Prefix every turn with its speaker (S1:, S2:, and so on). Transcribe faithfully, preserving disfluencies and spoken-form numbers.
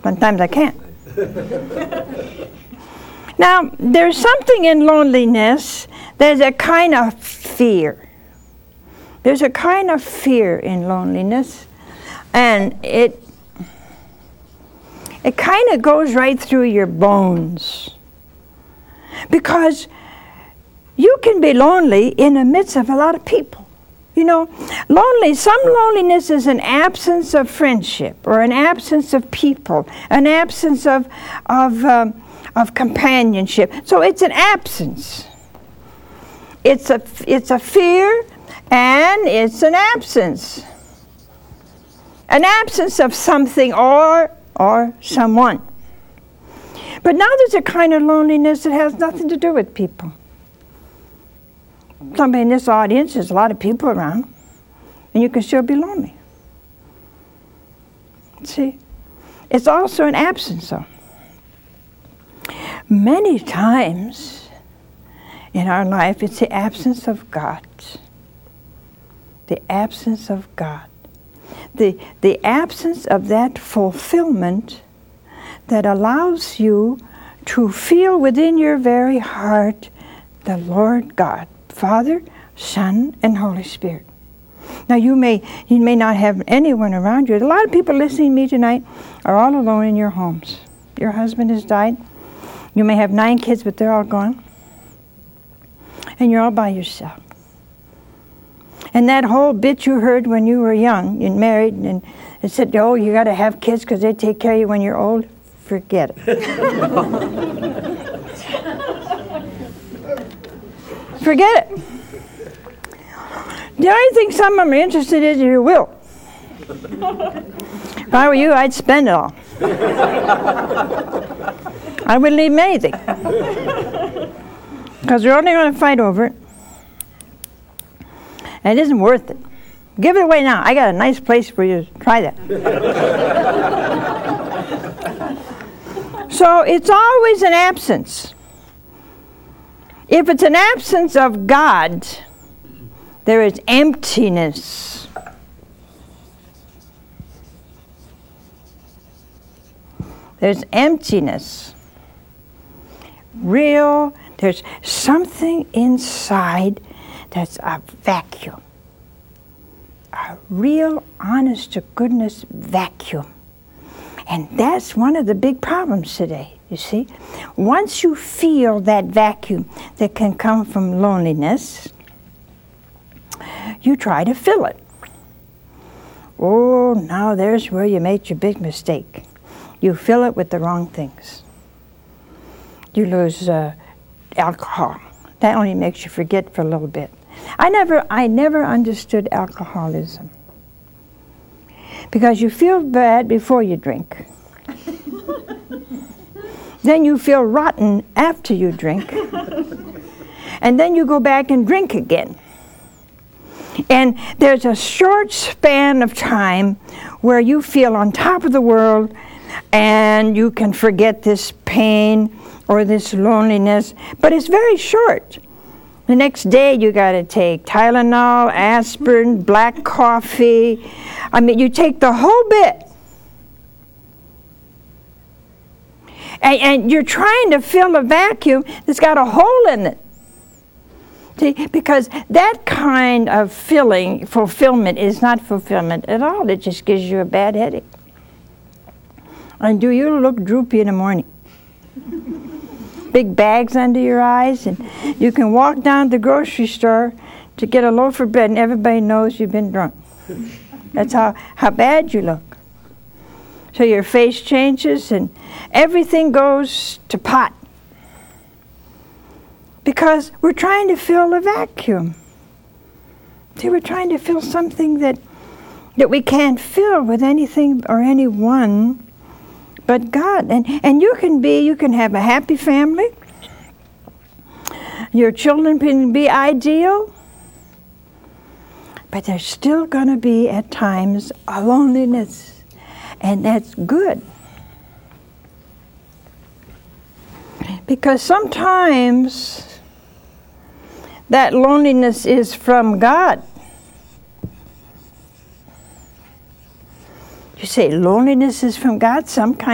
S1: Sometimes I can't. Now, there's something in loneliness. There's a kind of fear. There's a kind of fear in loneliness. And it it kind of goes right through your bones. Because you can be lonely in the midst of a lot of people. You know, lonely, some loneliness is an absence of friendship or an absence of people, an absence of, of, um, of companionship. So it's an absence. It's a, it's a fear and it's an absence. An absence of something or, or someone. But now there's a kind of loneliness that has nothing to do with people. Somebody in this audience, there's a lot of people around, and you can still be lonely. See, it's also an absence, though. Many times in our life, it's the absence of God. The absence of God. The, the absence of that fulfillment that allows you to feel within your very heart the Lord God, Father, Son, and Holy Spirit. Now you may you may not have anyone around you. A lot of people listening to me tonight are all alone in your homes. Your husband has died. You may have nine kids, but they're all gone. And you're all by yourself. And that whole bit you heard when you were young and married, and it said, oh, you got to have kids because they take care of you when you're old. Forget it. Forget it. The only thing some of them are interested in is your will. If I were you, I'd spend it all. I wouldn't leave them anything. Because they're only going to fight over it. And it isn't worth it. Give it away now. I got a nice place for you to try that. So it's always an absence. If it's an absence of God, there is emptiness. There's emptiness. Real, there's something inside that's a vacuum. A real, honest to goodness vacuum. And that's one of the big problems today, you see. Once you feel that vacuum that can come from loneliness, you try to fill it. Oh, now there's where you made your big mistake. You fill it with the wrong things. You lose uh, alcohol. That only makes you forget for a little bit. I never, I never understood alcoholism. Because you feel bad before you drink. Then you feel rotten after you drink. And then you go back and drink again. And there's a short span of time where you feel on top of the world and you can forget this pain or this loneliness, but it's very short. The next day you got to take Tylenol, aspirin, black coffee. I mean, you take the whole bit. And, and you're trying to fill a vacuum that's got a hole in it. See, because that kind of filling, fulfillment is not fulfillment at all. It just gives you a bad headache. And do you look droopy in the morning? Big bags under your eyes, and you can walk down to the grocery store to get a loaf of bread, and everybody knows you've been drunk. That's how, how bad you look. So your face changes, and everything goes to pot. Because we're trying to fill a vacuum. See, we're trying to fill something that, that we can't fill with anything or anyone but God. And, and you can be, you can have a happy family. Your children can be ideal. But there's still going to be, at times, a loneliness. And that's good. Because sometimes that loneliness is from God. You say loneliness is from God? Some kind